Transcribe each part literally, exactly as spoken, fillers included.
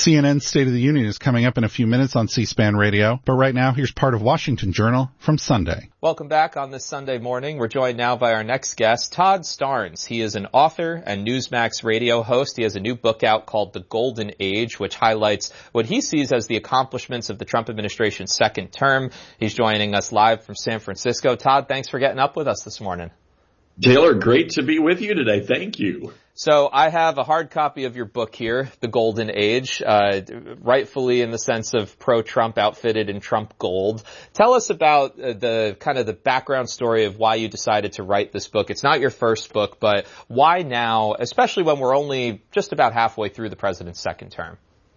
C N N's State of the Union is coming up in a few minutes on C-SPAN Radio, but right now, here's part of Washington Journal from Sunday. Welcome back on this Sunday morning. We're joined now by our next guest, Todd Starnes. He is an author and Newsmax radio host. He has a new book out called The Golden Age, which highlights what he sees as the accomplishments of the Trump administration's second term. He's joining us live from San Francisco. Todd, thanks for getting up with us this morning. Taylor, great to be with you today. Thank you. So I have a hard copy of your book here, The Golden Age, uh, rightfully in the sense of pro-Trump, outfitted in Trump gold. Tell us about uh, the kind of the background story of why you decided to write this book. It's not your first book, but why now, especially when we're only just about halfway through the president's second term?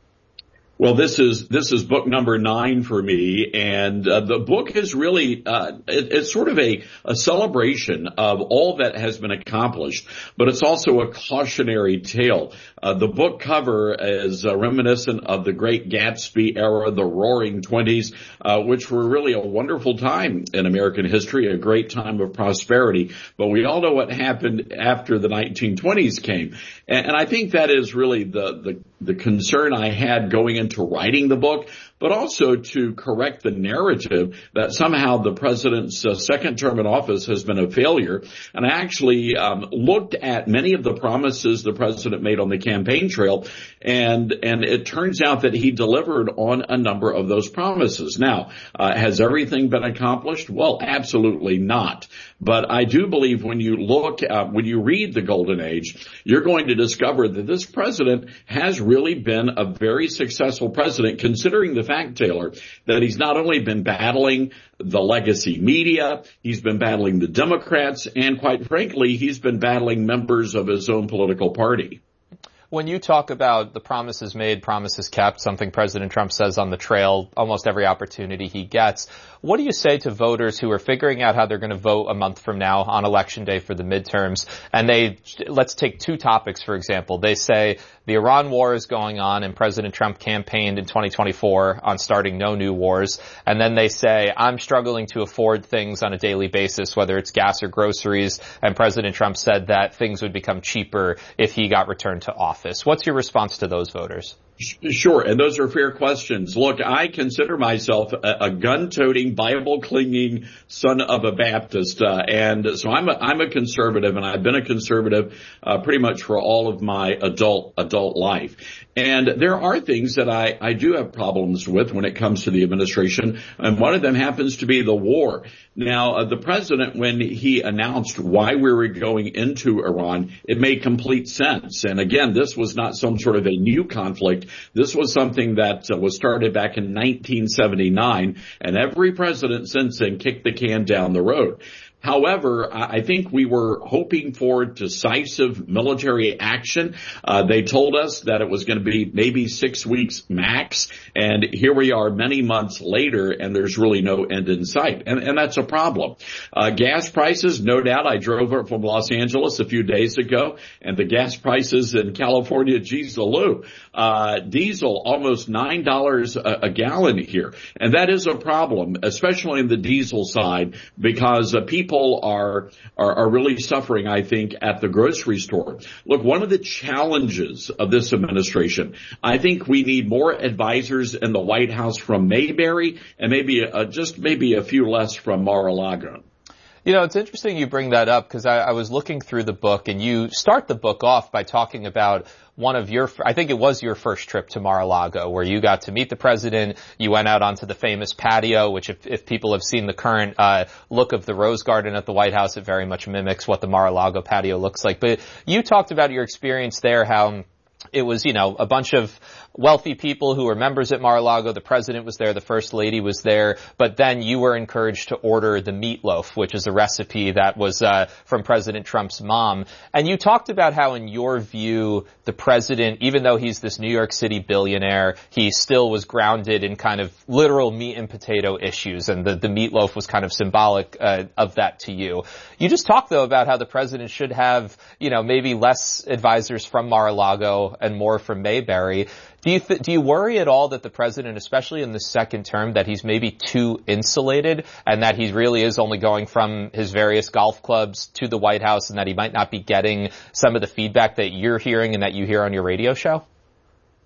Well, this is this is book number nine for me, and uh, the book is really uh, it, it's sort of a, a celebration of all that has been accomplished, but it's also a cautionary tale. Uh, the book cover is uh, reminiscent of the Great Gatsby era, the Roaring Twenties, uh, which were really a wonderful time in American history, a great time of prosperity. But we all know what happened after the nineteen twenties came, and, and I think that is really the the, the concern I had going into into writing the book, but also to correct the narrative that somehow the president's uh, second term in office has been a failure. And I actually um, looked at many of the promises the president made on the campaign trail, and and it turns out that he delivered on a number of those promises. Now, uh, has everything been accomplished? Well, absolutely not. But I do believe when you look, uh, when you read The Golden Age, you're going to discover that this president has really been a very successful president, considering the fact, Taylor, that he's not only been battling the legacy media, he's been battling the Democrats, and quite frankly, he's been battling members of his own political party. When you talk about the promises made, promises kept, something President Trump says on the trail almost every opportunity he gets, what do you say to voters who are figuring out how they're going to vote a month from now on Election Day for the midterms? And they, let's take two topics, for example. They say the Iran war is going on and President Trump campaigned in twenty twenty-four on starting no new wars. And then they say, I'm struggling to afford things on a daily basis, whether it's gas or groceries. And President Trump said that things would become cheaper if he got returned to office. What's your response to those voters? Sure, and those are fair questions. Look, I consider myself a, a gun-toting, Bible-clinging son of a Baptist, uh, and so I'm a, I'm a conservative, and I've been a conservative uh, pretty much for all of my adult adult life. And there are things that I, I do have problems with when it comes to the administration, and one of them happens to be the war. Now, uh, the president, when he announced why we were going into Iran, it made complete sense. And again, this was not some sort of a new conflict. This was something that uh, was started back in nineteen seventy-nine, and every president since then kicked the can down the road. However, I think we were hoping for decisive military action. Uh, they told us that it was going to be maybe six weeks max, and here we are many months later, and there's really no end in sight, and, and that's a problem. Uh, gas prices, no doubt. I drove up from Los Angeles a few days ago, and the gas prices in California, geez, the loo. Uh, diesel, almost nine dollars a, a gallon here, and that is a problem, especially in the diesel side, because uh, people Are, are are really suffering, I think, at the grocery store. Look, one of the challenges of this administration, I think we need more advisors in the White House from Mayberry, and maybe a, just maybe a few less from Mar-a-Lago. You know, it's interesting you bring that up, because I, I was looking through the book, and you start the book off by talking about one of your, I think it was your first trip to Mar-a-Lago, where you got to meet the president. You went out onto the famous patio, which if, if people have seen the current uh look of the Rose Garden at the White House, it very much mimics what the Mar-a-Lago patio looks like. But you talked about your experience there, how it was, you know, a bunch of wealthy people who were members at Mar-a-Lago. The president was there. The first lady was there. But then you were encouraged to order the meatloaf, which is a recipe that was uh from President Trump's mom. And you talked about how, in your view, the president, even though he's this New York City billionaire, he still was grounded in kind of literal meat and potato issues. And the, the meatloaf was kind of symbolic uh, of that to you. You just talked, though, about how the president should have, you know, maybe less advisors from Mar-a-Lago and more from Mayberry. Do you th- do you worry at all that the president, especially in the second term, that he's maybe too insulated, and that he really is only going from his various golf clubs to the White House, and that he might not be getting some of the feedback that you're hearing and that you hear on your radio show?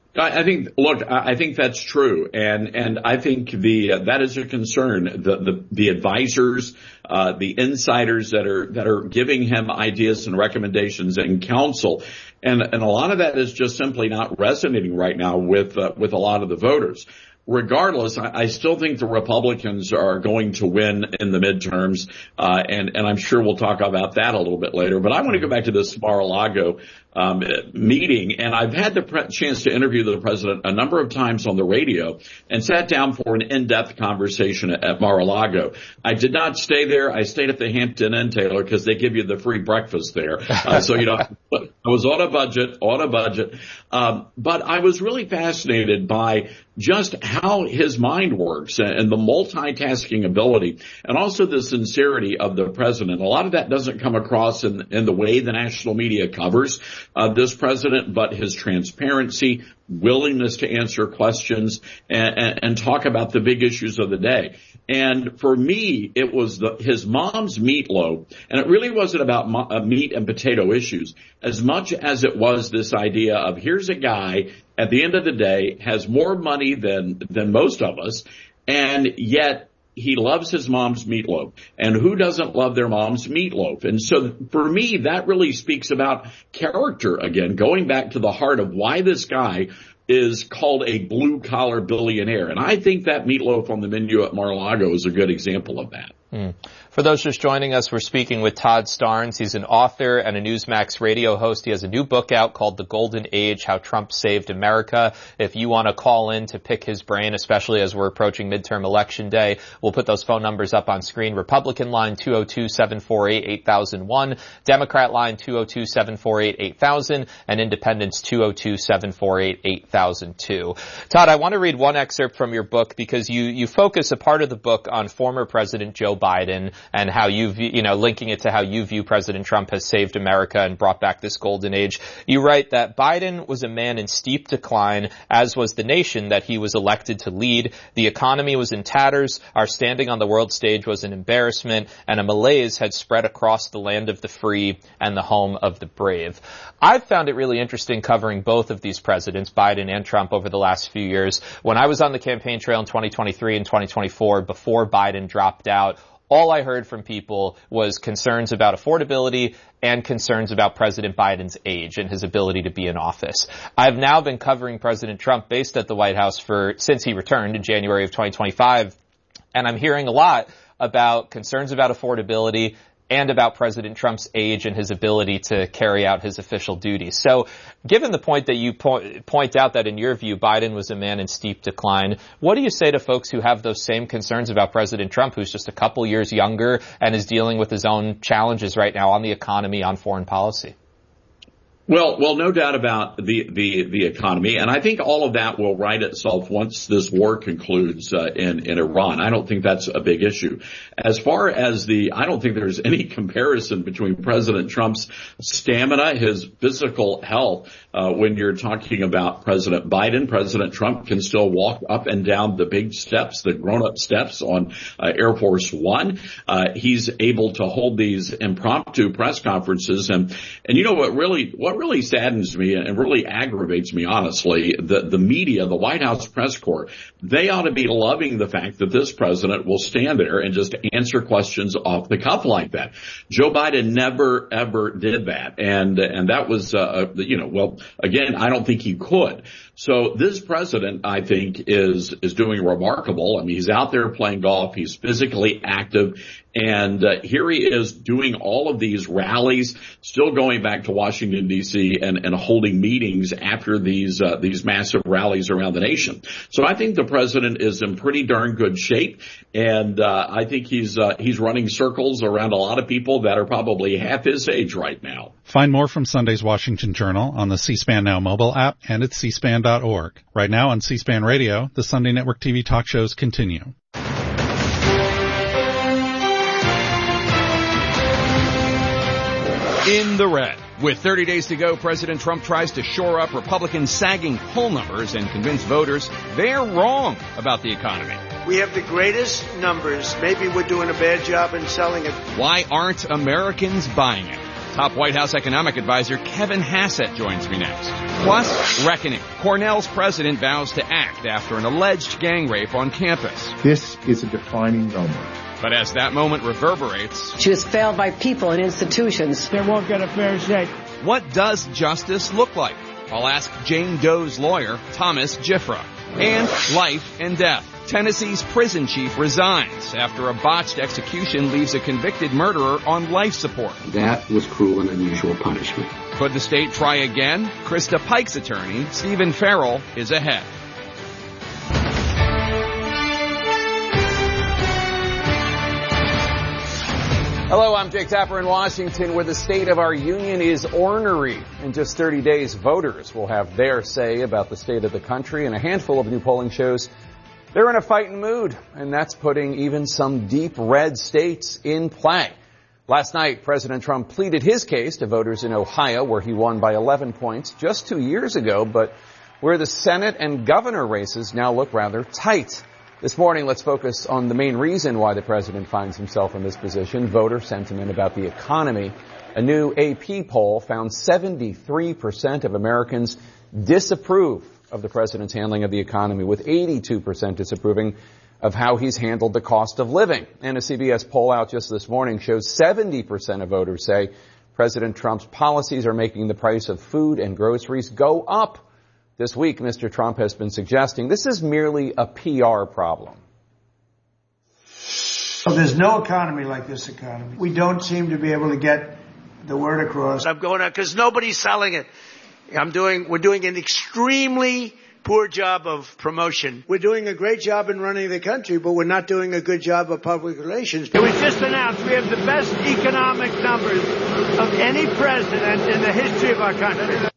I think, look, I think that's true. And, and I think the, uh, that is a concern. The, the, the advisors, uh, the insiders that are, that are giving him ideas and recommendations and counsel. And, and a lot of that is just simply not resonating right now with, uh, with a lot of the voters. Regardless, I, I still think the Republicans are going to win in the midterms, uh, and, and I'm sure we'll talk about that a little bit later. But I want to go back to this Mar-a-Lago um, meeting, and I've had the pre- chance to interview the president a number of times on the radio and sat down for an in-depth conversation at, at Mar-a-Lago. I did not stay there. I stayed at the Hampton Inn, Taylor, because they give you the free breakfast there. Uh, so, you know, I was on a budget, on a budget. Um, but I was really fascinated by just how his mind works and the multitasking ability and also the sincerity of the president. A lot of that doesn't come across in, in the way the national media covers uh, this president, but his transparency, willingness to answer questions and, and, and talk about the big issues of the day. And for me, it was the, his mom's meatloaf, and it really wasn't about mo- uh, meat and potato issues as much as it was this idea of here's a guy at the end of the day has more money than than most of us, and yet he loves his mom's meatloaf. And who doesn't love their mom's meatloaf? And so for me, that really speaks about character again, going back to the heart of why this guy is called a blue-collar billionaire. And I think that meatloaf on the menu at Mar-a-Lago is a good example of that. Mm. For those just joining us, we're speaking with Todd Starnes. He's an author and a Newsmax radio host. He has a new book out called The Golden Age, How Trump Saved America. If you want to call in to pick his brain, especially as we're approaching midterm election day, we'll put those phone numbers up on screen. Republican line two oh two, seven four eight, eight thousand one, Democrat line two oh two, seven four eight, eight thousand, and Independents two oh two, seven four eight, eight thousand two. Todd, I want to read one excerpt from your book because you, you focus a part of the book on former President Joe Biden and how you view, you know, linking it to how you view President Trump has saved America and brought back this golden age. You write that Biden was a man in steep decline, as was the nation that he was elected to lead. The economy was in tatters. Our standing on the world stage was an embarrassment, and a malaise had spread across the land of the free and the home of the brave. I've found it really interesting covering both of these presidents, Biden and Trump, over the last few years. When I was on the campaign trail in twenty twenty-three and twenty twenty-four, before Biden dropped out, all I heard from people was concerns about affordability and concerns about President Biden's age and his ability to be in office. I've now been covering President Trump based at the White House for since he returned in January of twenty twenty-five, and I'm hearing a lot about concerns about affordability and about President Trump's age and his ability to carry out his official duties. So given the point that you po- point out that in your view Biden was a man in steep decline, what do you say to folks who have those same concerns about President Trump, who's just a couple years younger and is dealing with his own challenges right now on the economy, on foreign policy? Well, well, no doubt about the, the, the economy. And I think all of that will right itself once this war concludes uh, in, in Iran. I don't think that's a big issue. As far as the, I don't think there's any comparison between President Trump's stamina, his physical health, uh, when you're talking about President Biden. President Trump can still walk up and down the big steps, the grown-up steps on uh, Air Force One. Uh, he's able to hold these impromptu press conferences. And, and you know what really, what really saddens me and really aggravates me, honestly, the, the media, the White House press corps, they ought to be loving the fact that this president will stand there and just answer questions off the cuff like that. Joe Biden never, ever did that. And, and that was, uh, you know, well, again, I don't think he could. So this president, I think, is, is doing remarkable. I mean, he's out there playing golf. He's physically active. And uh, here he is doing all of these rallies, still going back to Washington, D C and, and holding meetings after these uh, these massive rallies around the nation. So I think the president is in pretty darn good shape. And uh, I think he's uh, he's running circles around a lot of people that are probably half his age right now. Find more from Sunday's Washington Journal on the C-SPAN Now mobile app and at c span dot org. Right now on C-SPAN Radio, the Sunday Network T V talk shows continue. In the red. With thirty days to go, President Trump tries to shore up Republicans' sagging poll numbers and convince voters they're wrong about the economy. We have the greatest numbers. Maybe we're doing a bad job in selling it. Why aren't Americans buying it? Top White House economic advisor Kevin Hassett joins me next. Plus, reckoning. Cornell's president vows to act after an alleged gang rape on campus. This is a defining moment. But as that moment reverberates, she was failed by people and institutions. They won't get a fair shake. What does justice look like? I'll ask Jane Doe's lawyer, Thomas Giffra. And life and death. Tennessee's prison chief resigns after a botched execution leaves a convicted murderer on life support. That was cruel and unusual punishment. Could the state try again? Krista Pike's attorney, Stephen Farrell, is ahead. Hello, I'm Jake Tapper in Washington, where the state of our union is ornery. In just thirty days, voters will have their say about the state of the country, and a handful of new polling shows they're in a fighting mood, and that's putting even some deep red states in play. Last night, President Trump pleaded his case to voters in Ohio, where he won by eleven points just two years ago, but where the Senate and governor races now look rather tight. This morning, let's focus on the main reason why the president finds himself in this position, voter sentiment about the economy. A new A P poll found seventy-three percent of Americans disapprove of the president's handling of the economy, with eighty-two percent disapproving of how he's handled the cost of living. And a C B S poll out just this morning shows seventy percent of voters say President Trump's policies are making the price of food and groceries go up. This week, Mister Trump has been suggesting this is merely a P R problem. So there's no economy like this economy. We don't seem to be able to get the word across. I'm going out because nobody's selling it. I'm doing, we're doing an extremely poor job of promotion. We're doing a great job in running the country, but we're not doing a good job of public relations. It was just announced we have the best economic numbers of any president in the history of our country.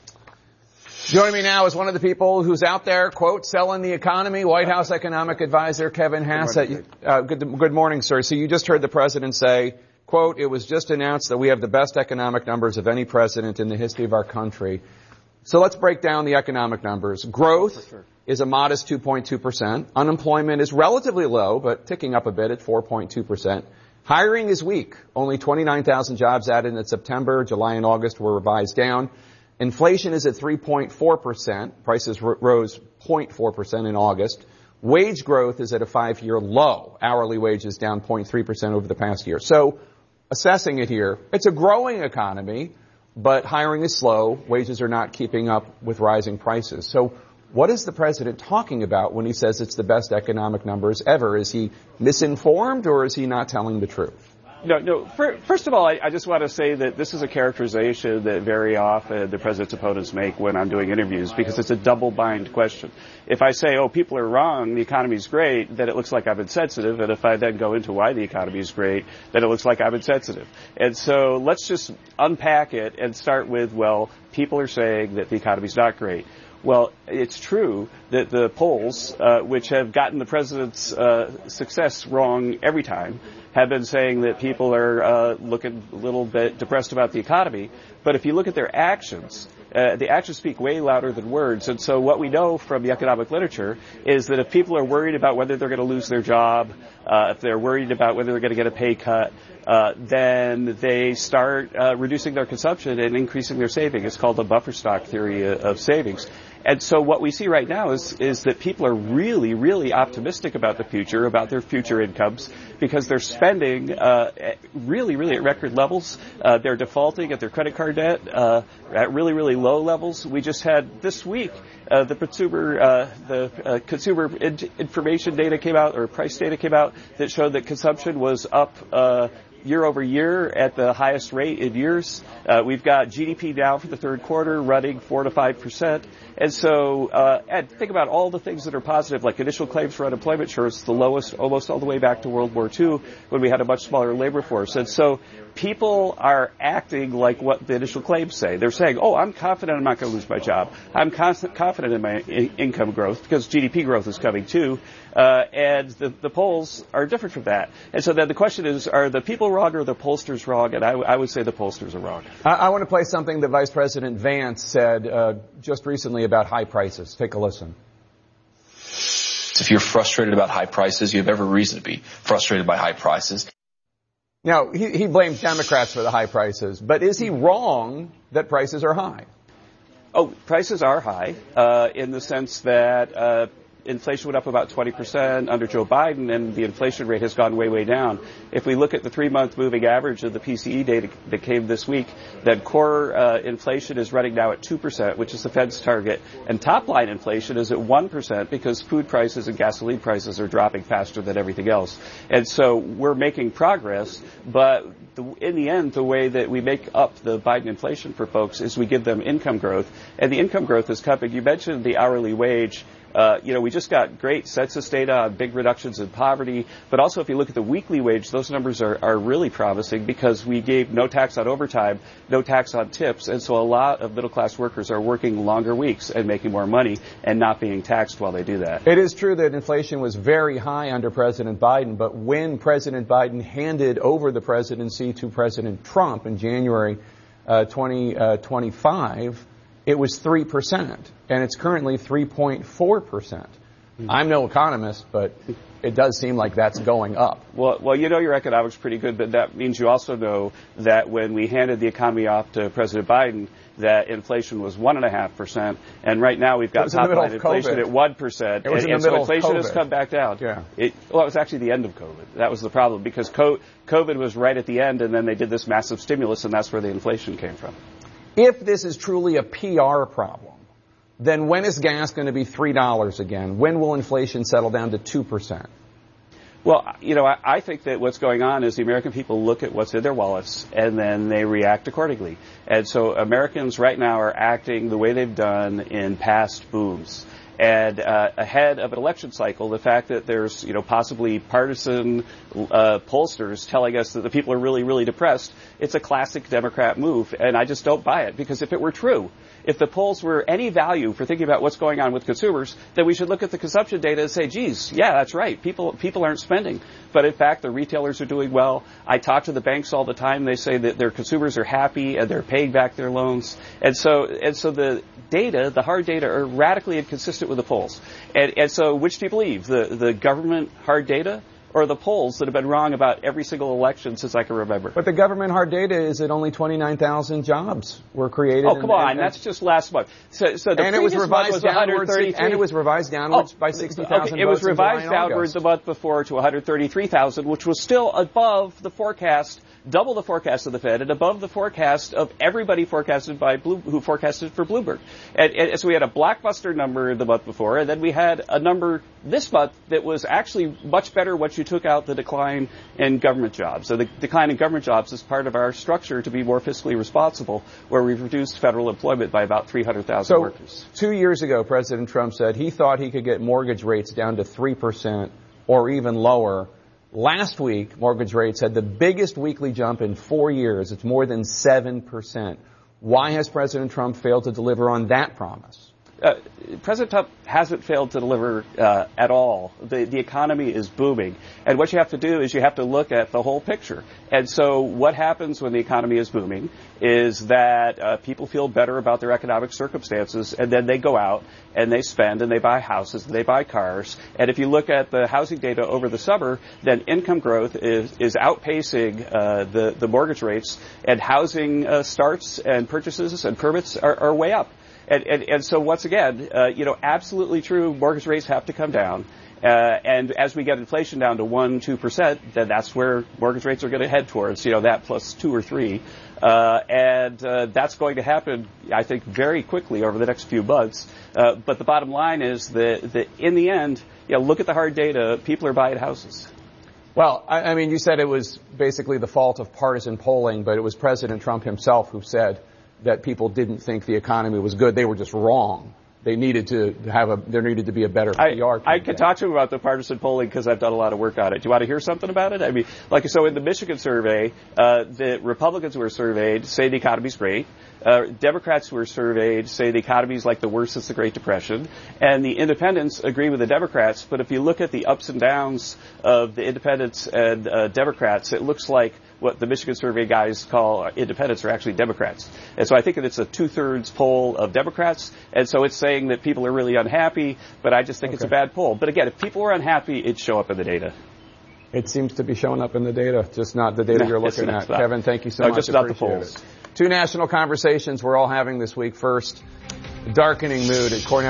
Joining me now is one of the people who's out there, quote, selling the economy, White House economic advisor Kevin Hassett. Uh, good, good morning, sir. So you just heard the president say, quote, it was just announced that we have the best economic numbers of any president in the history of our country. So let's break down the economic numbers. Growth sure. is a modest two point two percent. Unemployment is relatively low, but ticking up a bit at four point two percent. Hiring is weak. Only twenty-nine thousand jobs added in September. July and August were revised down. Inflation is at three point four percent. Prices r- rose zero point four percent in August. Wage growth is at a five-year low. Hourly wages down zero point three percent over the past year. So, assessing it here, it's a growing economy, but hiring is slow. Wages are not keeping up with rising prices. So, what is the president talking about when he says it's the best economic numbers ever? Is he misinformed, or is he not telling the truth? No, no. First of all, I, I just want to say that this is a characterization that very often the president's opponents make when I'm doing interviews, because it's a double-bind question. If I say, oh, people are wrong, the economy's great, then it looks like I'm insensitive. And if I then go into why the economy is great, then it looks like I'm insensitive. And so let's just unpack it and start with, well, people are saying that the economy's not great. Well, it's true that the polls, uh, which have gotten the president's uh, success wrong every time, have been saying that people are uh, looking a little bit depressed about the economy. But if you look at their actions, uh, the actions speak way louder than words. And so what we know from the economic literature is that if people are worried about whether they're going to lose their job, uh, if they're worried about whether they're going to get a pay cut, uh, then they start uh, reducing their consumption and increasing their saving. It's called the buffer stock theory of savings. And so what we see right now is, is that people are really, really optimistic about the future, about their future incomes, because they're spending uh, really, really at record levels. Uh, they're defaulting at their credit card debt uh, at really, really low levels. We just had this week uh, the consumer uh, the uh, consumer in- information data came out, or price data came out, that showed that consumption was up uh, year over year at the highest rate in years. Uh, we've got G D P now for the third quarter running four to five percent. And so, uh, and think about all the things that are positive, like initial claims for unemployment, sure, it's the lowest almost all the way back to World War Two, when we had a much smaller labor force. And so people are acting like what the initial claims say. They're saying, oh, I'm confident I'm not going to lose my job. I'm constant, confident in my I- income growth, because G D P growth is coming too. Uh, and the, the polls are different from that. And so then the question is, are the people wrong or the pollsters wrong? And I, I would say the pollsters are wrong. I, I want to play something that Vice President Vance said uh, just recently about high prices. Take a listen. If you're frustrated about high prices, you have every reason to be frustrated by high prices. Now, he, he blames Democrats for the high prices, but is he wrong that prices are high? Oh, prices are high uh, in the sense that uh, inflation went up about twenty percent under Joe Biden, and the inflation rate has gone way, way down. If we look at the three-month moving average of the P C E data that came this week, then core uh, inflation is running now at two percent, which is the Fed's target, and top-line inflation is at one percent because food prices and gasoline prices are dropping faster than everything else. And so we're making progress, but the, in the end, the way that we make up the Biden inflation for folks is we give them income growth, and the income growth is coming. You mentioned the hourly wage. Uh, you know, we just got great census data on big reductions in poverty, but also if you look at the weekly wage, those numbers are, are really promising because we gave no tax on overtime, no tax on tips, and so a lot of middle-class workers are working longer weeks and making more money and not being taxed while they do that. It is true that inflation was very high under President Biden, but when President Biden handed over the presidency to President Trump in January uh, twenty twenty-five, it was three percent, and it's currently three point four percent. I'm no economist, but it does seem like that's going up. Well, well, you know your economics pretty good, but that means you also know that when we handed the economy off to President Biden, that inflation was one point five percent, and right now we've got top-line inflation COVID. At one percent, it was and, in the and middle so inflation of COVID. has come back down. Yeah. It, well, it was actually the end of COVID. That was the problem, because COVID was right at the end, and then they did this massive stimulus, and that's where the inflation came from. If this is truly a P R problem, then when is gas going to be three dollars again? When will inflation settle down to two percent? Well, you know, I, I think that what's going on is the American people look at what's in their wallets and then they react accordingly. And so Americans right now are acting the way they've done in past booms. And uh, ahead of an election cycle, the fact that there's, you know, possibly partisan uh, pollsters telling us that the people are really, really depressed, it's a classic Democrat move. And I just don't buy it, because if it were true, if the polls were any value for thinking about what's going on with consumers, then we should look at the consumption data and say, geez, yeah, that's right. People people aren't spending. But in fact, the retailers are doing well. I talk to the banks all the time. They say that their consumers are happy and they're paying back their loans. And so and so the data, the hard data, are radically inconsistent with the polls. And, and so which do you believe, the, the government hard data or the polls that have been wrong about every single election since I can remember? But the government hard data is that only twenty-nine thousand jobs were created. Oh, come and, on. And, that's just last month. So, so the and it was revised was downwards. And it was revised downwards oh, by sixty thousand okay, it was revised downwards the month before to one hundred thirty-three thousand, which was still above the forecast, double the forecast of the Fed, and above the forecast of everybody forecasted by Blue, who forecasted for Bloomberg. And, and so we had a blockbuster number the month before, and then we had a number this month that was actually much better once you took out the decline in government jobs. So the decline in government jobs is part of our structure to be more fiscally responsible, where we've reduced federal employment by about three hundred thousand so workers. Two years ago, President Trump said he thought he could get mortgage rates down to three percent or even lower. Last week, mortgage rates had the biggest weekly jump in four years. It's more than seven percent. Why has President Trump failed to deliver on that promise? Uh, President Trump hasn't failed to deliver uh, at all. The, the economy is booming. And what you have to do is you have to look at the whole picture. And so what happens when the economy is booming is that uh, people feel better about their economic circumstances, and then they go out and they spend and they buy houses and they buy cars. And if you look at the housing data over the summer, then income growth is, is outpacing uh, the, the mortgage rates, and housing uh, starts and purchases and permits are, are way up. And, and, and so once again, uh, you know, absolutely true, mortgage rates have to come down. Uh, and as we get inflation down to one, two percent, then that's where mortgage rates are going to head towards, you know, that plus two or three. Uh, and uh, that's going to happen, I think, very quickly over the next few months. Uh, but the bottom line is that, that in the end, you know, look at the hard data, people are buying houses. Well, I, I mean, you said it was basically the fault of partisan polling, but it was President Trump himself who said that people didn't think the economy was good. They were just wrong. They needed to have a, there needed to be a better P R I, I can talk to him about the partisan polling because I've done a lot of work on it. Do you want to hear something about it? I mean, like, so in the Michigan survey, uh, the Republicans who were surveyed say the economy's great. Uh, Democrats who were surveyed say the economy's like the worst since the Great Depression. And the independents agree with the Democrats. But if you look at the ups and downs of the independents and uh, Democrats, it looks like what the Michigan survey guys call independents are actually Democrats. And so I think that it's a two-thirds poll of Democrats. And so it's saying that people are really unhappy, but I just think okay. It's a bad poll. But again, if people were unhappy, it'd show up in the data. It seems to be showing up in the data, just not the data No, you're looking not, at. not. Kevin, thank you so no, much. Just about the Appreciate polls. it. Two national conversations we're all having this week. First, darkening mood at Cornell